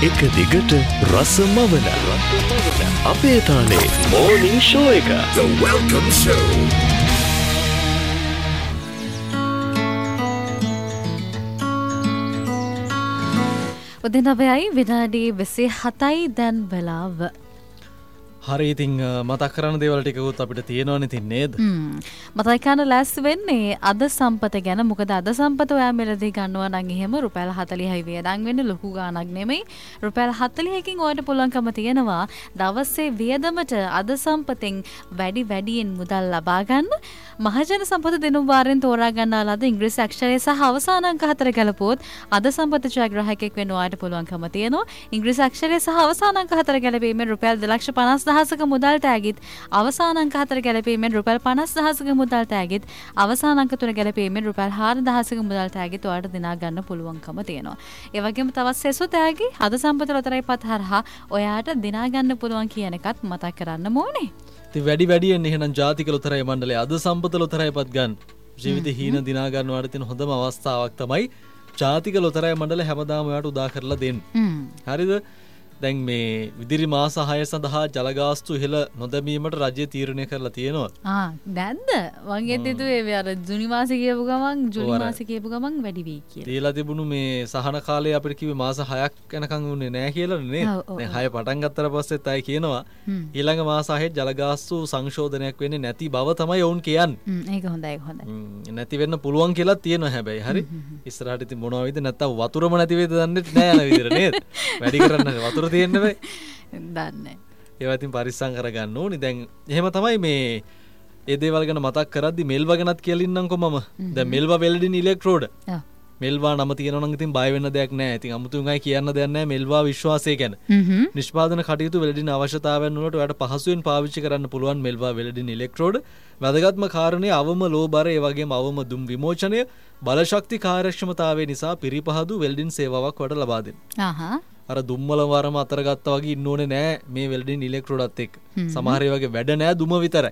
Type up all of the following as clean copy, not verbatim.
එක දිගට රසමවන අපේ තාලේ මෝර්නිං ෂෝ එක. The Welcome Show. උදේ 9යි විනාඩි 27යි දැන් වෙලාව. හරි ඉතින් මතක් කරන දේවල් ටිකකුත් අපිට තියෙනවනේ තින් නේද? මතක් කරන්න ලෑස්ති වෙන්නේ අද සම්පත ගැන. මොකද අද සම්පත ඔයා මෙලදී ගන්නවා නම් එහෙම රුපියල් 40යි වියදම් වෙන්නේ ලොකු ගාණක් නෙමෙයි. රුපියල් 40කින් ඔයාලට පුළුවන්කම තියෙනවා දවසේ වියදමට අද සම්පතෙන් වැඩියෙන් මුදල් ලබා ගන්න. මහජන සම්පත දෙනුම් වාරෙන් තෝරා ගන්නා ලද ඉංග්‍රීසි අක්ෂරය සහ අවසාන අංක 4 ගලපුවොත් අද සම්පත ජයග්‍රාහකයෙක් වෙන්න ඔයාලට පුළුවන්කම තියෙනවා. ඉංග්‍රීසි අක්ෂරය සහ අවසාන අංක 4 ගැලපීමෙන් රුපියල් 2,50,000ක මුදල් තෑගිත් අවසාන අංක 4 ගැලපීමෙන් රුපියල් 50,000ක මුදල් තෑගිත් අවසාන අංක 3 ගැලපීමෙන් රුපියල් 4,000ක මුදල් තෑගිත් ඔයාලට දිනා ගන්න පුළුවන්කම තියෙනවා. ඒ වගේම තවත් සෙසු තෑගි අද සම්පත ලොතරැයි පත් හරහා ඔයාලට දිනා ගන්න පුළුවන් කියන එකත් මතක් කරන්න ඕනේ. ඉතින් වැඩියෙන් එහෙනම් ජාතික ලොතරැයි මණ්ඩලය අද සම්පත ලොතරැයි පත් ගන්න ජීවිත හීන දිනා ගන්නවාට තියෙන හොඳම අවස්ථාවක් තමයි ජාතික ලොතරැයි මණ්ඩලය හැමදාම ඔයාලට උදා කරලා දෙන්නේ. හරිද? දැන් මේ විදිරි මාස 6 සඳහා ජලගාස්තු ඉහළ නොදැමීමට රජය තීරණය කරලා තියෙනවා. දැන්ද මං හිතුවේ අර ජුනි මාසේ කියපු ගමන් වැඩි වෙයි කියලා. දීලා තිබුණු මේ සහන කාලය අපිට කිව්වේ මාස 6ක් යනකම් උන්නේ නැහැ කියලා නේද? දැන් 6 පටන් ගත්තට පස්සෙත් අය කියනවා ඊළඟ මාස 6 ජලගාස්තු සංශෝධනයක් වෙන්නේ නැති බව තමයි වුන් කියන්නේ. ඒක හොඳයි. නැති වෙන්න පුළුවන් කියලා තියෙනවා හැබැයි. හරි. ඉස්සරහට ඉතින් මොනවා වෙයිද නැත්තම් වතුරම නැති වෙයිද දන්නේ නැහැ යන විදිහට නේද? වැඩි කරන්න වතුර තියෙන්න බෑ. දන්නේ. ඒවා ඉතින් පරිස්සම් කරගන්න ඕනි. දැන් එහෙම තමයි මේ ඒ දේවල් ගැන මතක් කරද්දි මෙල්වා ගැනත් කියලා ඉන්නම්කො මම. දැන් මෙල්වා වෙල්ඩින් ඉලෙක්ට්‍රෝඩ. මෙල්වා නම තියෙනවා නම් ඉතින් බය වෙන්න දෙයක් නැහැ. ඉතින් අමුතුන් අය කියන්න දෙයක් නැහැ මෙල්වා විශ්වාසය ගැන. නිෂ්පාදන කටයුතු වෙල්ඩින් අවශ්‍යතාවයන් වලට ඔයාලට පහසුවෙන් පාවිච්චි කරන්න පුළුවන් මෙල්වා වෙල්ඩින් ඉලෙක්ට්‍රෝඩ. වැදගත්ම කාරණේ අවම ලෝ බර ඒ වගේම අවම දුම් විමෝචනය බලශක්ති කාර්යක්ෂමතාවය නිසා පිරිපහදු වෙල්ඩින් සේවාවක් වලට ලබා දෙනවා. අර දුම්මල වරම අතර ගත්තා වගේ ඉන්න ඕනේ නෑ මේ වෙල්ඩින් ඉලෙක්ට්‍රෝඩත් එක්ක. සමහර ඒ වගේ වැඩ නෑ දුම විතරයි.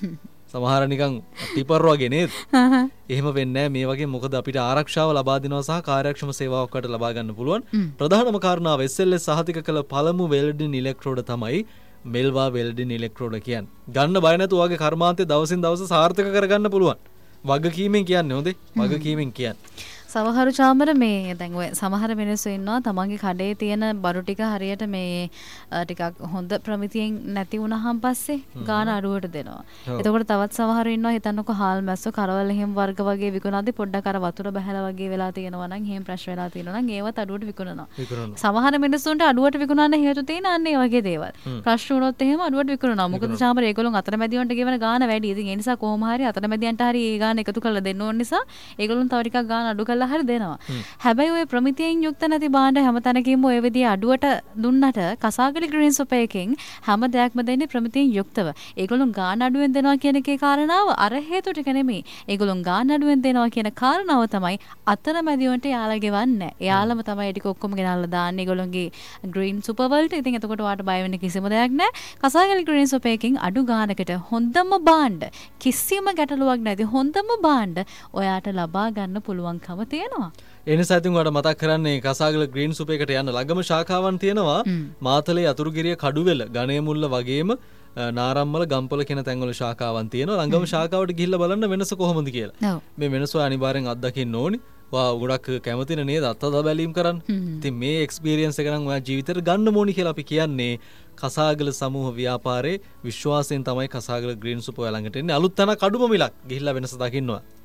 සමහර නිකන් ටිපර් වගේ නේද? එහෙම වෙන්නේ නෑ මේ වගේ. මොකද අපිට ආරක්ෂාව ලබා දෙනවා සහ කාර්යක්ෂම සේවාවක් වලට ලබා ගන්න පුළුවන්. ප්‍රධානම කාරණාව SLS සහතික කළ පළමු වෙල්ඩින් ඉලෙක්ට්‍රෝඩ තමයි මෙල්වා වෙල්ඩින් ඉලෙක්ට්‍රෝඩ කියන්නේ. ගන්න බය නැතුව ඔයගේ කර්මාන්තය දවසින් දවස සාර්ථක කරගන්න පුළුවන්. වගකීමෙන් කියන්නේ හොඳේ. වගකීමෙන් කියන්නේ. සමහරු චාමර මේ දැන් ඔය සමහර මිනිස්සු ඉන්නවා තමන්ගේ කඩේ තියෙන බරු ටික හරියට මේ ටිකක් හොඳ ප්‍රමිතියෙන් නැති වුණාන් පස්සේ ගාන අඩුවට දෙනවා. එතකොට තවත් සමහරු ඉන්නවා හිතන්නකො හාල් මැස්සෝ කරවල එහෙම වර්ග වගේ විකුණද්දි පොඩ්ඩක් අර වතුර බහැලා වගේ වෙලා තියෙනවා නම් එහෙම ප්‍රශ්න වෙලා තියෙනවා නම් ඒවත් අඩුවට විකුණනවා. සමහර මිනිස්සුන්ට අඩුවට විකුණන්න හේතු තියෙන අන්න ඒ වගේ දේවල්. ප්‍රශ්න වුණොත් එහෙම අඩුවට විකුණනවා. මොකද චාමර ඒගොල්ලෝ අතරමැදියන්ට ගෙවන ගාන වැඩි. ඉතින් ඒ නිසා කොහොම හරි අතරමැදියන්ට හරි ඒ ගාන එකතු කරලා දෙන්න ඕන නිසා ඒගොල්ලෝ තව ටිකක් ගාන අඩු කරලා හරි දෙනවා. හැබැයි ඔය ප්‍රමිතියෙන් යුක්ත නැති භාණ්ඩ හැමතැනකින්ම ඔය විදිය අඩුවට දුන්නට කසාගලි ග්‍රීන් සොප් එකෙන් හැම දෙයක්ම දෙන්නේ ප්‍රමිතියෙන් යුක්තව. ඒගොල්ලෝ ගාන අඩුවෙන් දෙනවා කියන එකේ කාරණාව අර හේතු ටික නෙමෙයි. ඒගොල්ලෝ ගාන අඩුවෙන් දෙනවා කියන කාරණාව තමයි අතරමැදියන්ට යාලා ගෙවන්නේ. එයාලම තමයි ටික ඔක්කොම ගෙනල්ලා දාන්නේ ඒගොල්ලෝගේ ග්‍රීන් සුපර් වලට. ඉතින් එතකොට ඔයාට බය වෙන්න කිසිම දෙයක් නැහැ. කසාගලි ග්‍රීන් සොප් එකෙන් අඩු ගානකට හොඳම භාණ්ඩ කිසිම ගැටලුවක් නැති හොඳම භාණ්ඩ ඔයාට ලබා ගන්න පුළුවන්කම තියෙනවා. එනිසා ඉතින් ඔයාලට මතක් කරන්නේ කසාගල ග්‍රීන් සුප් එකට යන්න ළඟම ශාඛාවන් තියෙනවා මාතලේ අතුරුගිරිය කඩුවෙල ගණේමුල්ල වගේම නාරම්මල ගම්පොල කියන තැන්වල ශාඛාවන් තියෙනවා. ළඟම ශාඛාවට ගිහිල්ලා බලන්න වෙනස කොහොමද කියලා. මේ වෙනස අනිවාර්යෙන් අත්දකින්න ඕනි. වා ගොඩක් කැමතිනේ නේද අත්දැක බැලීම් කරන්න. ඉතින් මේ එක්ස්පීරියන්ස් එක නම් ඔයා ජීවිතේට ගන්න ඕනි කියලා අපි කියන්නේ කසාගල සමූහ ව්‍යාපාරේ විශ්වාසයෙන් තමයි කසාගල ග්‍රීන් සුප් ඔයා ළඟට එන්නේ. අලුත් තැනක් අඩුම මිලක් ගිහිල්ලා වෙනස දකින්නවා.